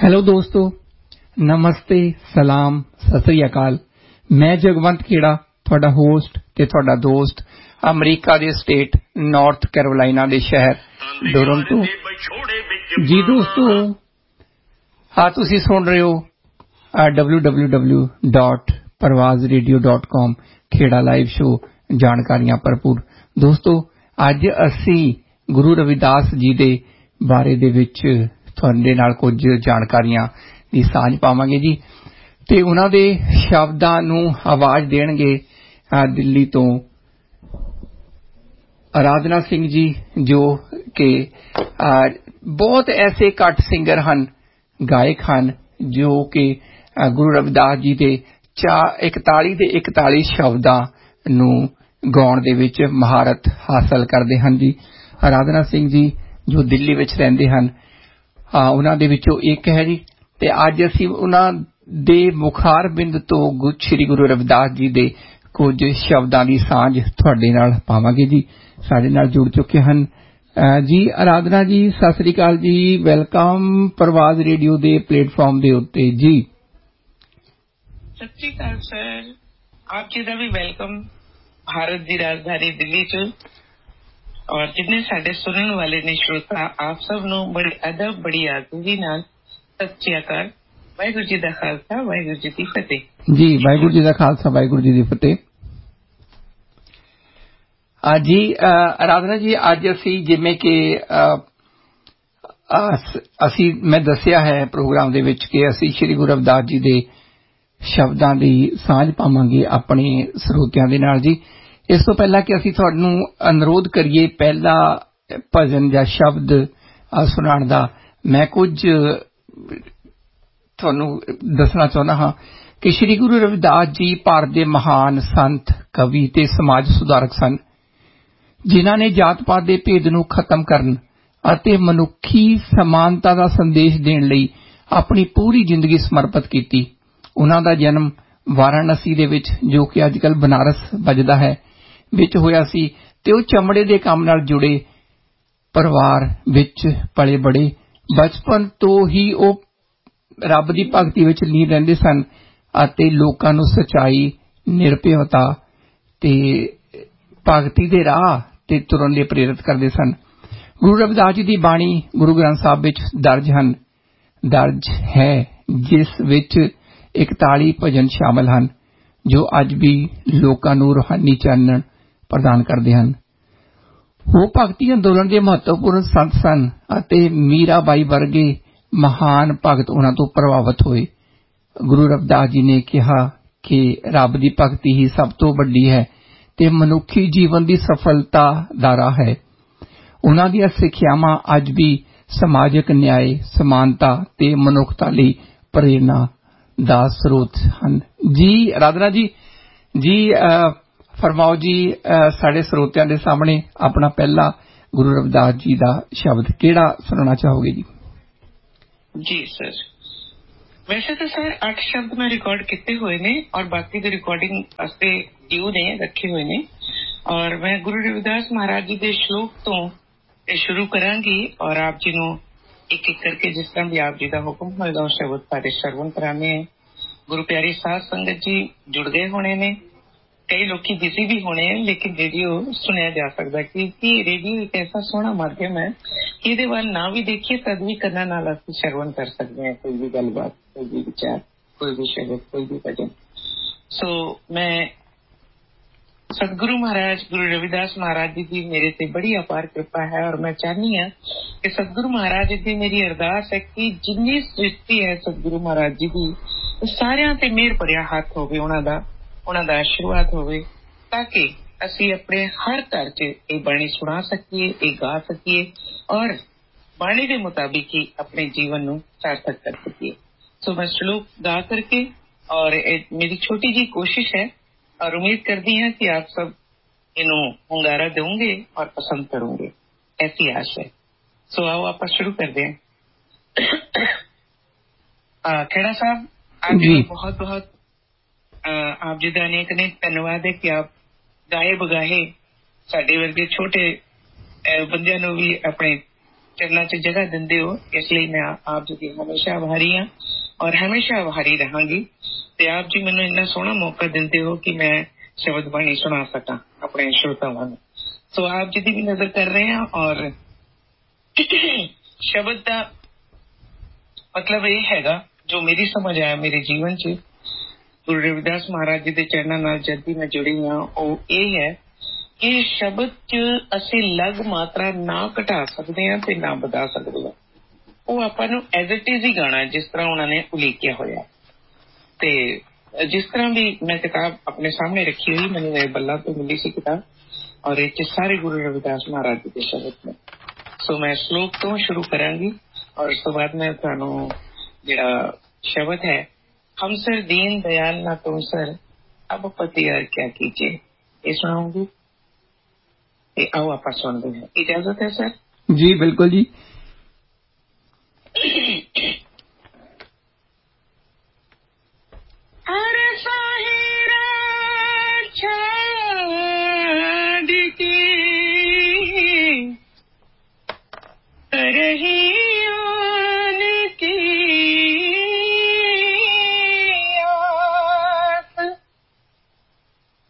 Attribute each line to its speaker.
Speaker 1: Hello दोस्तों, नमस्ते, सलाम, सत श्री अकाल। मैं जगवंत खेड़ा, ਤੁਹਾਡਾ ਹੋਸਟ ਤੇ ਤੁਹਾਡਾ ਦੋਸਤ ਅਮਰੀਕਾ ਦੇ ਸਟੇਟ ਨਾਰਥ ਕੈਰੋਲਾਈਨਾ ਦੇ ਸ਼ਹਿਰ ਟੋਰਾਂਟੋ। ਜੀ ਦੋਸਤੋ, ਤੁਸੀਂ ਸੁਣ ਰਹੇ ਹੋ www.parvazradio.com ਖੇੜਾ ਲਾਈਵ ਸ਼ੋ, ਜਾਣਕਾਰੀਆਂ ਭਰਪੂਰ। ਦੋਸਤੋ, ਅੱਜ ਅਸੀਂ ਗੁਰੂ ਰਵਿਦਾਸ ਜੀ ਦੇ ਬਾਰੇ ਦੇ ਵਿੱਚ ਤੁਹਾਡੇ ਨਾਲ ਕੁਝ ਜਾਣਕਾਰੀਆਂ ਦੀ ਸਾਂਝ ਪਾਵਾਂਗੇ ਜੀ, ਤੇ ਉਹਨਾਂ ਦੇ ਸ਼ਬਦਾਂ ਨੂੰ ਆਵਾਜ਼ ਦੇਣਗੇ ਦਿੱਲੀ ਤੋਂ ਅਰਾਧਨਾ ਸਿੰਘ ਜੀ, ਜੋ ਕਿ ਬਹੁਤ ਐਸੇ ਘੱਟ ਸਿੰਗਰ ਹਨ, ਗਾਇਕ ਹਨ, ਜੋ ਕਿ ਗੁਰੂ ਰਵਿਦਾਸ ਜੀ ਦੇ 41 ਦੇ 41 ਸ਼ਬਦਾਂ ਨੂੰ ਗਾਉਣ ਦੇ ਵਿੱਚ ਮਹਾਰਤ ਹਾਸਲ ਕਰਦੇ ਹਨ ਜੀ। ਅਰਾਧਨਾ ਸਿੰਘ ਜੀ ਜੋ ਦਿੱਲੀ ਵਿੱਚ ਰਹਿੰਦੇ ਹਨ, ਉਹਨਾਂ ਦੇ ਵਿੱਚੋਂ ਇੱਕ ਹੈ ਜੀ। ਤੇ ਅੱਜ ਅਸੀਂ ਉਹਨਾਂ ਦੇ ਮੁਖਾਰ ਬਿੰਦ ਤੋਂ ਸ੍ਰੀ ਗੁਰੂ ਰਵਿਦਾਸ ਜੀ ਦੇ ਕੁਝ ਸ਼ਬਦਾਂ ਦੀ ਸਾਂਝ ਤੁਹਾਡੇ ਨਾਲ ਪਾਵਾਂਗੇ ਜੀ। ਸਾਡੇ ਨਾਲ ਜੁੜ ਚੁੱਕੇ ਹਨ ਜੀ ਅਰਾਧਨਾ ਜੀ। ਸਤਿ ਸ੍ਰੀ ਅਕਾਲ ਜੀ, ਵੈਲਕਮ ਪ੍ਰਵਾਜ਼ ਰੇਡੀਓ ਦੇ ਪਲੇਟਫਾਰਮ ਦੇ ਉੱਤੇ ਜੀ।
Speaker 2: ਸਤਿ ਸ੍ਰੀ ਅਕਾਲ ਸਰ, ਆਪ ਜੀ ਦਾ ਵੀ ਵੈਲਕਮ ਭਾਰਤ ਦੀ ਰਾਜਧਾਨੀ ਦਿੱਲੀ ਚ। ਔਰ ਜਿੰਨੇ ਸਾਡੇ ਸੁਣਨ ਵਾਲੇ ਨੇ ਸ਼ਰੋਤਾ, ਆਪ ਸਭ ਨੂੰ ਬੜੀ ਅਦਬ, ਬੜੀ ਆਦਰੀ ਨਾਲ ਸਤਿ ਸ੍ਰੀ ਅਕਾਲ। ਵਾਹਿਗੁਰੂ ਜੀ ਦਾ ਖਾਲਸਾ, ਵਾਹਿਗੁਰੂ ਜੀ ਦੀ ਫਤਿਹ
Speaker 1: ਜੀ। ਵਾਹਿਗੁਰੂ ਜੀ ਦਾ ਖਾਲਸਾ, ਵਾਹਿਗੁਰੂ ਜੀ ਦੀ ਫਤਿਹ ਜੀ। ਅਰਾਧਨਾ ਜੀ, ਅੱਜ ਅਸੀਂ ਜਿਵੇਂ ਕਿ ਮੈਂ ਦੱਸਿਆ ਹੈ ਪ੍ਰੋਗਰਾਮ ਦੇ ਵਿੱਚ ਕਿ ਅਸੀਂ ਸ੍ਰੀ ਗੁਰੂ ਰਵਿਦਾਸ ਜੀ ਦੇ ਸ਼ਬਦਾਂ ਦੀ ਸਾਂਝ ਪਾਵਾਂਗੇ ਆਪਣੇ ਸਰੋਤਿਆਂ ਦੇ ਨਾਲ ਜੀ। ਇਸ ਤੋਂ ਪਹਿਲਾਂ ਕਿ ਅਸੀਂ ਤੁਹਾਨੂੰ ਅਨੁਰੋਧ ਕਰੀਏ ਪਹਿਲਾ ਭਜਨ ਜਾਂ ਸ਼ਬਦ ਸੁਣਾਉਣ ਦਾ, ਮੈਂ ਕੁਝ ਤੁਹਾਨੂੰ ਦੱਸਣਾ ਚਾਹੁੰਦਾ ਹਾਂ ਕਿ ਸ੍ਰੀ ਗੁਰੂ ਰਵਿਦਾਸ ਜੀ ਭਾਰਤ ਦੇ ਮਹਾਨ ਸੰਤ, ਕਵੀ ਤੇ ਸਮਾਜ ਸੁਧਾਰਕ ਸਨ, ਜਿਨ੍ਹਾਂ ਨੇ ਜਾਤ ਪਾਤ ਦੇ ਭੇਦ ਨੂੰ ਖਤਮ ਕਰਨ ਅਤੇ ਮਨੁੱਖੀ ਸਮਾਨਤਾ ਦਾ ਸੰਦੇਸ਼ ਦੇਣ ਲਈ ਆਪਣੀ ਪੂਰੀ ਜ਼ਿੰਦਗੀ ਸਮਰਪਿਤ ਕੀਤੀ। ਉਹਨਾਂ ਦਾ ਜਨਮ ਵਾਰਾਣਸੀ ਦੇ ਵਿੱਚ, ਜੋ ਕਿ ਅੱਜ ਕੱਲ੍ਹ ਬਨਾਰਸ ਵੱਜਦਾ ਹੈ, ਵਿੱਚ ਹੋਇਆ ਸੀ, ਤੇ ਉਹ ਚਮੜੇ ਦੇ ਕੰਮ ਨਾਲ ਜੁੜੇ ਪਰਿਵਾਰ ਵਿੱਚ ਪਲੇ ਬੜੇ। ਬਚਪਨ ਤੋਂ ਹੀ ਉਹ ਰੱਬ ਦੀ ਭਗਤੀ ਵਿੱਚ ਲੀਨ ਰਹਿੰਦੇ ਸਨ ਅਤੇ ਲੋਕਾਂ ਨੂੰ ਸੱਚਾਈ, ਨਿਰਭੈਤਾ ਤੇ ਭਗਤੀ ਦੇ ਰਾਹ ਤੇ ਤੁਰਨ ਲਈ ਪ੍ਰੇਰਿਤ ਕਰਦੇ ਸਨ। ਗੁਰੂ ਰਵਿਦਾਸ ਜੀ ਦੀ ਬਾਣੀ ਗੁਰੂ ਗ੍ਰੰਥ ਸਾਹਿਬ ਵਿੱਚ ਦਰਜ ਹੈ, ਜਿਸ ਵਿੱਚ 41 ਭਜਨ ਸ਼ਾਮਲ ਹਨ, ਜੋ ਅੱਜ ਵੀ ਲੋਕਾਂ ਨੂੰ ਰੂਹਾਨੀ ਚਾਨਣ ਪ੍ਰਦਾਨ ਕਰਦੇ ਹਨ। ਉਹ ਭਗਤੀ ਅੰਦੋਲਨ ਦੇ ਮਹੱਤਵਪੂਰਨ ਸੰਤ ਸਨ ਅਤੇ ਮੀਰਾਬਾਈ ਵਰਗੇ ਮਹਾਨ ਭਗਤ ਉਹਨਾਂ ਤੋਂ ਪ੍ਰਭਾਵਿਤ ਹੋਏ। ਗੁਰੂ ਰਵਿਦਾਸ ਜੀ ਨੇ ਕਿਹਾ ਕਿ ਰੱਬ ਦੀ ਭਗਤੀ ਹੀ ਸਭ ਤੋਂ ਵੱਡੀ ਹੈ ਤੇ ਮਨੁੱਖੀ ਜੀਵਨ ਦੀ ਸਫਲਤਾ ਦਾ ਰਾਹ ਹੈ। ਉਹਨਾਂ ਦੀਆਂ ਸਿੱਖਿਆਵਾਂ ਅੱਜ ਵੀ ਸਮਾਜਿਕ ਨਿਆਂ, ਸਮਾਨਤਾ ਤੇ ਮਨੁੱਖਤਾ ਲਈ ਪ੍ਰੇਰਨਾ ਦਾ ਸਰੋਤ ਹਨ ਜੀ। ਅਰਾਧਨਾ ਜੀ, ਫਰਮਾਓ ਜੀ, ਸਾਡੇ ਸਰੋਤਿਆਂ ਦੇ ਸਾਹਮਣੇ ਆਪਣਾ ਪਹਿਲਾ ਗੁਰੂ ਰਵਿਦਾਸ ਜੀ ਦਾ ਸ਼ਬਦ ਕਿਹੜਾ ਸੁਣਾਉਣਾ ਚਾਹੋਗੇ ਜੀ?
Speaker 2: ਜੀ ਸਰ, ਵੈਸੇ ਤਾਂ ਸਰ 8 ਸ਼ਬਦ ਮੈਂ ਰਿਕਾਰਡ ਕੀਤੇ ਹੋਏ ਨੇ ਔਰ ਬਾਕੀ ਦੇ ਰਿਕਾਰਡਿੰਗ ਵਾਸਤੇ ਡਿਊ ਨੇ, ਰੱਖੇ ਹੋਏ ਨੇ। ਔਰ ਮੈਂ ਗੁਰੂ ਰਵਿਦਾਸ ਮਹਾਰਾਜ ਜੀ ਦੇ ਸ਼ਲੋਕ ਤੋਂ ਸ਼ੁਰੂ ਕਰਾਂਗੀ ਔਰ ਆਪ ਜੀ ਨੂੰ ਇੱਕ ਇੱਕ ਕਰਕੇ ਜਿਸ ਤਰ੍ਹਾਂ ਵੀ ਆਪ ਜੀ ਦਾ ਹੁਕਮ ਹੋਏਗਾ ਉਹ ਸ਼ਬਦ ਸਾਡੇ ਸਰਵਣ ਕਰਾਣੇ ਹੈ। ਗੁਰੂ ਪਿਆਰੀ ਸਾਧ ਸੰਗਤ ਜੀ ਜੁੜ ਗਏ ਹੋਣੇ ਨੇ, ਕਈ ਲੋਕੀ ਬਿਜ਼ੀ ਵੀ ਹੋਣੇ ਹੈ, ਲੇਕਿਨ ਰੇਡੀਓ ਸੁਣਿਆ ਜਾ ਸਕਦਾ ਕਿਉਂਕਿ ਰੇਡੀਓ ਇੱਕ ਐਸਾ ਸੋਹਣਾ ਮਾਧਿਅਮ ਹੈ ਕਿ ਇਹਦੇ ਵੱਲ ਨਾ ਵੀ ਦੇਖੀਏ ਤਦ ਵੀ ਕੰਨਾਂ ਨਾਲ ਅਸੀਂ ਸਰਵਣ ਕਰ ਸਕਦੇ ਹਾਂ, ਕੋਈ ਵੀ ਗੱਲਬਾਤ, ਕੋਈ ਵੀ ਵਿਚਾਰ, ਕੋਈ ਵੀ ਸ਼ਬਦ, ਕੋਈ ਵੀ ਭਜਨ। ਸੋ ਮੈਂ ਸਤਿਗੁਰੂ ਮਹਾਰਾਜ ਗੁਰੂ ਰਵਿਦਾਸ ਮਹਾਰਾਜ ਜੀ ਦੀ ਮੇਰੇ ਤੇ ਬੜੀ ਅਪਾਰ ਕਿਰਪਾ ਹੈ ਔਰ ਮੈਂ ਚਾਹੁੰਦੀ ਹਾਂ ਕਿ ਸਤਿਗੁਰੂ ਮਹਾਰਾਜ ਜੀ ਮੇਰੀ ਅਰਦਾਸ ਹੈ ਕਿ ਜਿੰਨੀ ਸ੍ਰਿਸ਼ਟੀ ਹੈ ਸਤਿਗੁਰੂ ਮਹਾਰਾਜ ਜੀ ਦੀ, ਸਾਰਿਆਂ ਤੇ ਮਿਹਰ ਭਰਿਆ ਹੱਥ ਹੋਵੇ, ਉਹਨਾਂ ਦਾ ਆਸ਼ੀਰਵਾਦ ਹੋਵੇ, ਤਾਂ ਕਿ ਅਸੀਂ ਆਪਣੇ ਹਰ ਘਰ 'ਚ ਇਹ ਬਾਣੀ ਸੁਣਾ ਸਕੀਏ, ਇਹ ਗਾ ਸਕੀਏ ਔਰ ਬਾਣੀ ਦੇ ਮੁਤਾਬਿਕ ਹੀ ਆਪਣੇ ਜੀਵਨ ਨੂੰ ਸਾਰਥਕ ਕਰ ਸਕੀਏ। ਸੋ ਮੈਂ ਸ਼ਲੋਕ ਗਾ ਕਰਕੇ ਔਰ ਮੇਰੀ ਛੋਟੀ ਜਿਹੀ ਕੋਸ਼ਿਸ਼ ਹੈ और उम्मीद करती हैं कि आप सब इन्हों हुंगारा दोगे और पसंद करोगे, ऐसी आशा है। सो आओ आप शुरू कर दें। खेड़ा साहब, आप जी बहुत बहुत आप जी का अनेक अनेक धन्यवाद है कि आप गाए बगाहे साडे वर्गे छोटे बंदियां नूं भी अपने चरणों 'ਚ जगह दिंदे हो, इसलिए मैं आप जी की हमेशा आभारी हाँ और हमेशा आभारी रहांगी। ते आप जी मैनूं इन्ना सोहना मौका दिंदे हो कि मैं शब्द बाणी सुना सकां अपने श्रोतावां नूं। सो आप जी की भी नजर कर रहे हैं और शब्द का मतलब ये हैगा जो मेरी समझ आया मेरे जीवन 'ਚ गुरु रविदास महाराज जी के चरणों नाल जद दी मैं जुड़ी हाँ वो ये है कि शब्द 'ਚ ਅਸੀਂ लग मात्रा ना घटा सकते हैं ते ना बढ़ा सकते हैं। वो ਆਪਾਂ ਨੂੰ एज इट इज ही गाना जिस तरह उन्होंने उलीकिया होया। ते जिस तरह भी मैं किताब अपने सामने रखी हुई मैंने ये बल्ला तो मिली सी किताब और ये सारे गुरु रविदास महाराज जी के शब्द में। सो मैं श्लोक तो शुरू करांगी और उस तो बाद मैं थानू जिहड़ा शब्द है हम सर दीन दयाल ना तुम सर अब पति यार क्या कीजिए ये सुनाऊंगी। आओ आप सुनते हैं, इजाजत है सर?
Speaker 1: जी बिल्कुल जी,